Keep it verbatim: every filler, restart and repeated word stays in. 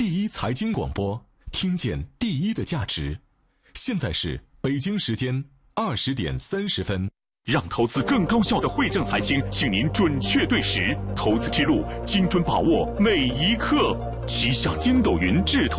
第一财经广播，听见第一的价值。现在是北京时间二十点三十分。 让投资更高效的惠正财经，请您准确对时，投资之路精准把握每一刻。旗下筋斗云智投